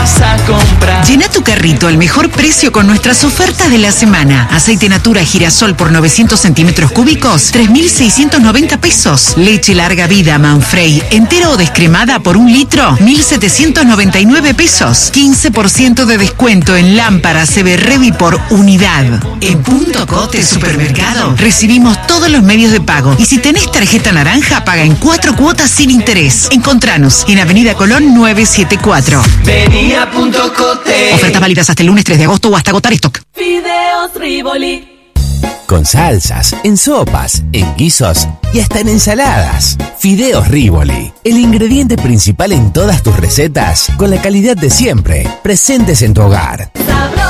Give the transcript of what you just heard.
vas a comprar. Llena tu carrito al mejor precio con nuestras ofertas de la semana. Aceite Natura Girasol por 900 centímetros cúbicos, 3.690 pesos. Leche larga vida Manfrey, entera o descremada por 1 litro, 1.799 pesos. 15% de descuento en lámparas Eberrevi por unidad. En Punto Cote Supermercado recibimos todos los medios de pago. Y si tenés tarjeta naranja, paga en 4 cuotas sin interés. Encontranos en Avenida Colón 974. Vení a Punto Cote. Ofertas válidas hasta el lunes 3 de agosto o hasta agotar stock. Fideos Rivoli. Con salsas, en sopas, en guisos y hasta en ensaladas. Fideos Rivoli, el ingrediente principal en todas tus recetas, con la calidad de siempre, presentes en tu hogar.